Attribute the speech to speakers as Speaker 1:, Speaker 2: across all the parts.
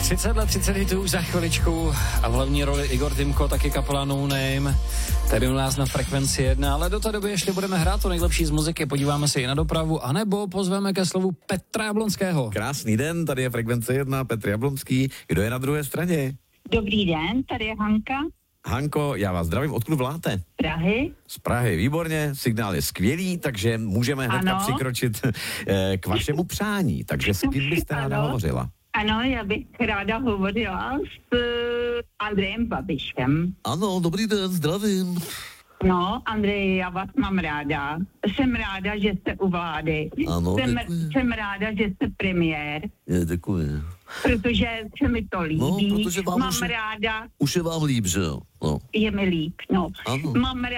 Speaker 1: 30 let, 30 hitů za chviličku a v hlavní roli Igor Timko, taky kapela No Name, tady u nás na Frekvenci 1, ale do té doby ještě budeme hrát to nejlepší z muziky, podíváme se i na dopravu, anebo pozveme ke slovu Petra Jablonského.
Speaker 2: Krásný den, tady je Frekvence 1, Petr Jablonský, kdo je na druhé straně?
Speaker 3: Dobrý den, tady je Hanka.
Speaker 2: Hanko, já vás zdravím, odkud voláte?
Speaker 3: Prahy.
Speaker 2: Z Prahy, výborně, signál je skvělý, takže můžeme hnedka přikročit k vašemu přání, takže s kým byste ráda hovořila?
Speaker 3: Ano, já bych ráda hovořila s Andrejem Babišem.
Speaker 2: Ano, dobrý den, zdravím.
Speaker 3: No, Andrej, já vás mám ráda. Jsem ráda, že jste u vlády.
Speaker 2: Ano,
Speaker 3: jsem ráda, že jste premiér.
Speaker 2: Děkuji.
Speaker 3: Protože se mi to líbí.
Speaker 2: No, protože vám
Speaker 3: mám ráda.
Speaker 2: Už je vám líp, že jo? No.
Speaker 3: Je mi líp, no.
Speaker 2: Ano.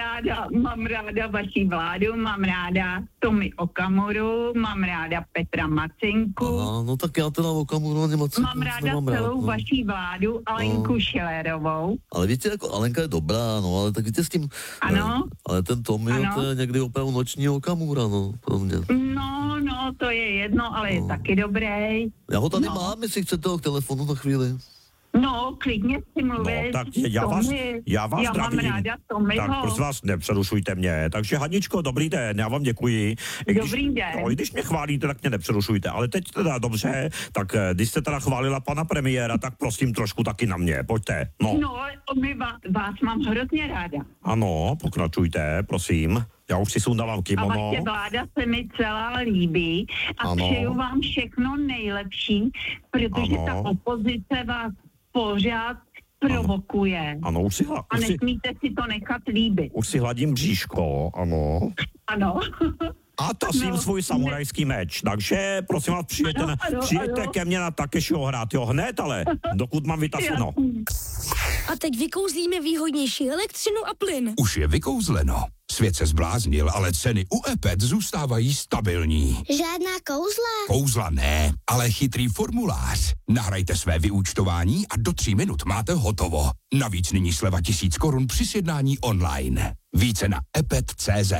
Speaker 3: Mám ráda vaši vládu, mám ráda Tomi Okamuru, mám ráda Petra Macinku.
Speaker 2: Aha, no tak já teda Okamuru ani Macinku
Speaker 3: mám ráda celou vaší vládu, Alenku Schillerovou.
Speaker 2: Ale víte, jako Alenka je dobrá, no, ale tak víte s tím...
Speaker 3: Ano.
Speaker 2: Ale ten Tomi, to je někdy opravdu noční Okamura, no, pro mě.
Speaker 3: No, to je jedno, ale je taky dobrý.
Speaker 2: Já ho tady mám, jestli chcete ho k telefonu na chvíli.
Speaker 3: No, klidně si mluvit.
Speaker 4: No, tak já vás zdravím.
Speaker 3: Mám ráda Tomiho.
Speaker 4: Tak prosím vás, nepřerušujte mě. Takže Haničko, dobrý den, já vám děkuji.
Speaker 3: Dobrý den.
Speaker 4: No, i když mě chválíte, tak mě nepřerušujte. Ale teď teda dobře, tak když jste teda chválila pana premiéra, tak prosím trošku taky na mě, pojďte. No,
Speaker 3: vás mám hrozně ráda.
Speaker 4: Ano, pokračujte, prosím. Já už si sundávám kimono.
Speaker 3: A vaše vláda se mi celá líbí a přeju vám všechno nejlepší, protože ta opozice vás pořád provokuje.
Speaker 4: Ano,
Speaker 3: a nesmíte si to nechat líbit.
Speaker 4: Už si hladím bříško, ano.
Speaker 3: Ano.
Speaker 4: A tasím svůj samurajský meč, takže prosím vás, přijďte ke mně na Takeshiho hrát, jo, hned, ale dokud mám vytaseno.
Speaker 5: A teď vykouzlíme výhodnější elektřinu a plyn.
Speaker 6: Už je vykouzleno. Svět se zbláznil, ale ceny u EPET zůstávají stabilní.
Speaker 5: Žádná kouzla?
Speaker 6: Kouzla ne, ale chytrý formulář. Nahrajte své vyúčtování a do 3 minut máte hotovo. Navíc nyní sleva 1000 korun při sjednání online. Více na epet.cz.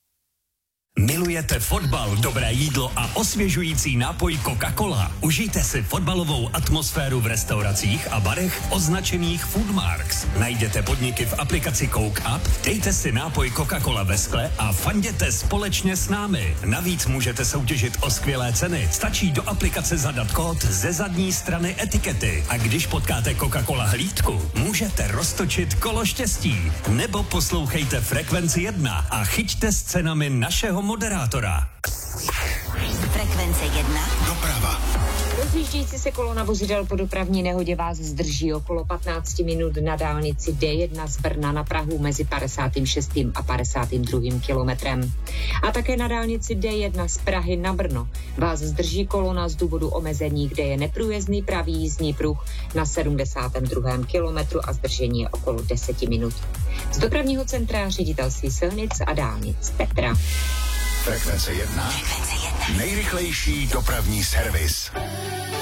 Speaker 7: Milujete fotbal, dobré jídlo a osvěžující nápoj Coca-Cola? Užijte si fotbalovou atmosféru v restauracích a barech označených Foodmarks. Najděte podniky v aplikaci Coke Up, dejte si nápoj Coca-Cola ve skle a fanděte společně s námi. Navíc můžete soutěžit o skvělé ceny. Stačí do aplikace zadat kód ze zadní strany etikety. A když potkáte Coca-Cola hlídku, můžete roztočit kolo štěstí. Nebo poslouchejte Frekvenci 1 a chyťte s cenami našeho moderátora.
Speaker 8: Frekvence 1.
Speaker 9: Doprava.
Speaker 10: Rozjíždějící se kolona vozidel po dopravní nehodě vás zdrží okolo 15 minut na dálnici D1 z Brna na Prahu mezi 56. a 52. kilometrem. A také na dálnici D1 z Prahy na Brno vás zdrží kolona z důvodu omezení, kde je neprůjezdný pravý jízdní pruh na 72. kilometru a zdržení je okolo 10 minut. Z dopravního centra Ředitelství silnic a dálnic Petra.
Speaker 9: Frekvence 1. Nejrychlejší dopravní servis.